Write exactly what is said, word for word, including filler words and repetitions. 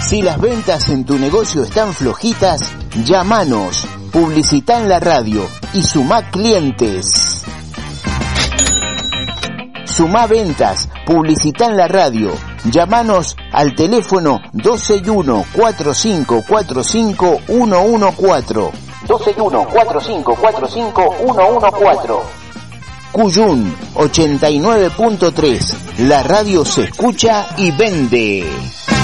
Si las ventas en tu negocio están flojitas, llámanos, publicita en la radio y sumá clientes. Sumá ventas, publicita en la radio. Llámanos al teléfono dos seis uno, cuatro cinco cuatro cinco, uno uno cuatro. dos seis uno, cuatro cinco cuatro cinco, uno uno cuatro. Cuyún ochenta y nueve punto tres. La radio se escucha y vende.